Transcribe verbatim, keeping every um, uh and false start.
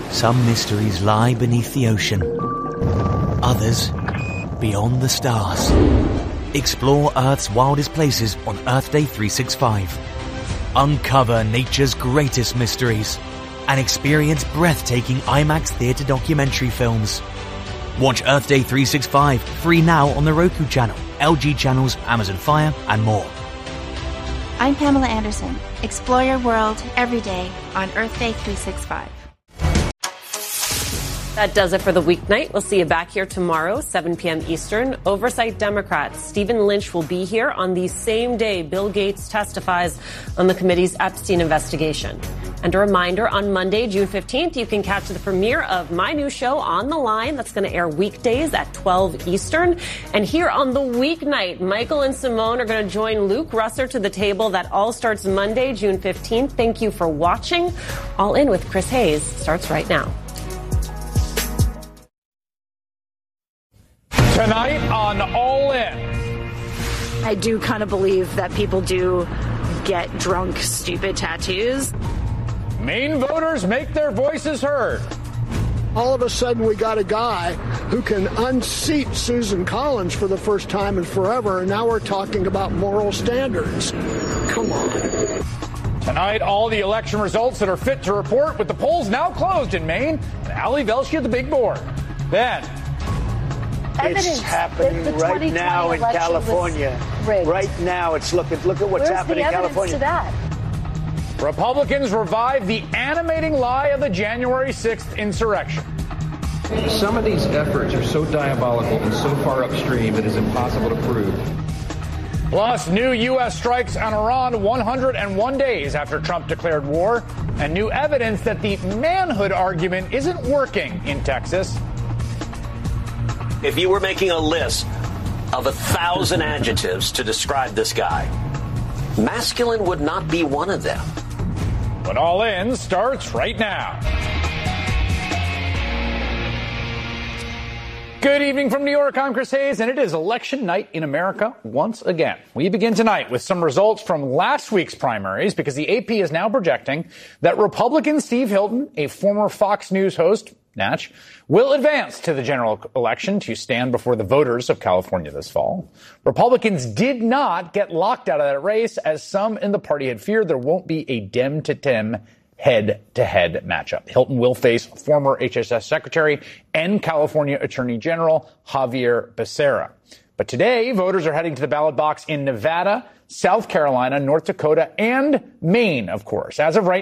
Some mysteries lie beneath the ocean. Others, beyond the stars. Explore Earth's wildest places on Earth Day three sixty-five. Uncover nature's greatest mysteries and experience breathtaking IMAX theater documentary films. Watch Earth Day three sixty-five free now on the Roku channel, L G channels, Amazon Fire, and more. I'm Pamela Anderson. Explore your world every day on Earth Day three sixty-five. That does it for the weeknight. We'll see you back here tomorrow, seven p.m. Eastern. Oversight Democrat Stephen Lynch will be here on the same day Bill Gates testifies on the committee's Epstein investigation. And a reminder, on Monday, June fifteenth, you can catch the premiere of my new show, On the Line. That's going to air weekdays at twelve Eastern. And here on the weeknight, Michael and Simone are going to join Luke Russer to the table. That all starts Monday, June fifteenth. Thank you for watching. All In with Chris Hayes starts right now. Tonight on All In. I do kind of believe that people do get drunk, stupid tattoos. Maine voters make their voices heard. All of a sudden, we got a guy who can unseat Susan Collins for the first time in forever, and now we're talking about moral standards. Come on. Tonight, all the election results that are fit to report, with the polls now closed in Maine, and Ali Velshi at the big board. Then... It's happening right now in California. Right now, it's looking. Look at what's Where's happening the in California. To that? Republicans revive the animating lie of the January sixth insurrection. Some of these efforts are so diabolical and so far upstream it is impossible to prove. Plus, new U S strikes on Iran one hundred one days after Trump declared war, and new evidence that the manhood argument isn't working in Texas. If you were making a list of a thousand adjectives to describe this guy, masculine would not be one of them. But All In starts right now. Good evening from New York. I'm Chris Hayes, and it is election night in America once again. We begin tonight with some results from last week's primaries, because the A P is now projecting that Republican Steve Hilton, a former Fox News host, Natch, will advance to the general election to stand before the voters of California this fall. Republicans did not get locked out of that race, as some in the party had feared there won't be a Dem to Dem head-to-head matchup. Hilton will face former H S S Secretary and California Attorney General Javier Becerra. But today, voters are heading to the ballot box in Nevada, South Carolina, North Dakota, and Maine, of course. As of right